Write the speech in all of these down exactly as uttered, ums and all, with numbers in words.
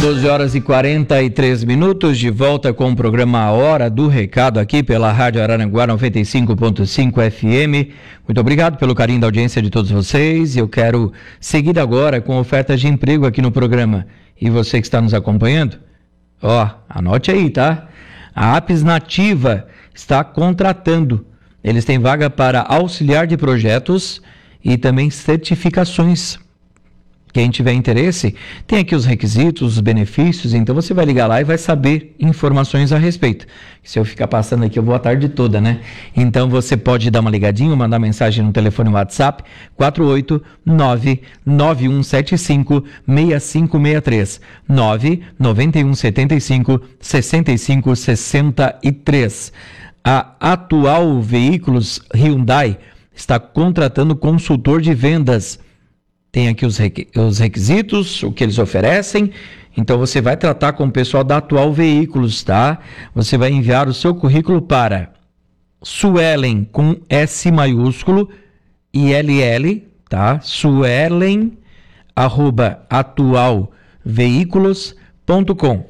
doze horas e quarenta e três minutos, de volta com o programa A Hora do Recado aqui pela Rádio Araranguá noventa e cinco ponto cinco F M. Muito obrigado pelo carinho da audiência de todos vocês. Eu quero seguir agora com ofertas de emprego aqui no programa. E você que está nos acompanhando, ó, anote aí, tá? A Apis Nativa está contratando. Eles têm vaga para auxiliar de projetos e também certificações. Quem tiver interesse, tem aqui os requisitos, os benefícios, então você vai ligar lá e vai saber informações a respeito. Se eu ficar passando aqui, eu vou a tarde toda, né? Então você pode dar uma ligadinha, mandar mensagem no telefone WhatsApp quatro oito nove nove um sete cinco seis cinco seis três, nove nove um sete cinco seis cinco seis três. A Atual Veículos Hyundai está contratando consultor de vendas. Tem aqui os, requ- os requisitos, o que eles oferecem. Então você vai tratar com o pessoal da Atual Veículos, tá? Você vai enviar o seu currículo para Suelen com S maiúsculo e L L, tá? Suelen arroba atualveículos ponto com.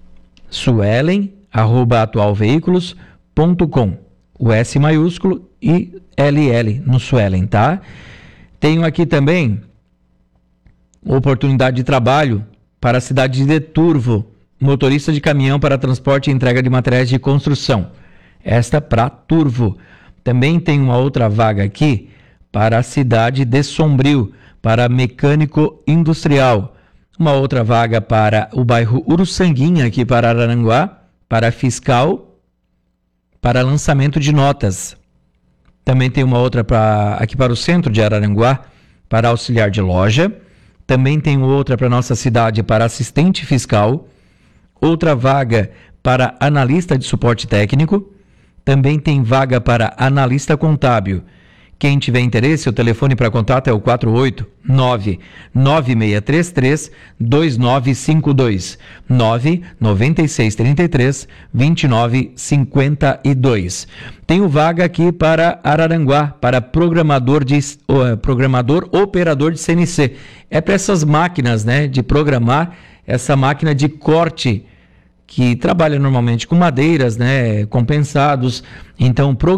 Suelen arroba atualveículos ponto com. O S maiúsculo e L L no Suelen, tá? Tenho aqui também oportunidade de trabalho para a cidade de Turvo, motorista de caminhão para transporte e entrega de materiais de construção. Esta para Turvo. Também tem uma outra vaga aqui para a cidade de Sombrio, para mecânico industrial. Uma outra vaga para o bairro Uruçanguinha, aqui para Araranguá, para fiscal, para lançamento de notas. Também tem uma outra pra, aqui para o centro de Araranguá, para auxiliar de loja. Também tem outra para nossa cidade para assistente fiscal, outra vaga para analista de suporte técnico, também tem vaga para analista contábil. Quem tiver interesse, o telefone para contato é o quatro oito nove nove seis três três dois nove cinco dois, nove nove seis três três dois nove cinco dois. Tenho vaga aqui para Araranguá, para programador, de, uh, programador operador de C N C. É para essas máquinas, né, de programar, essa máquina de corte, que trabalha normalmente com madeiras, né, compensados. Então,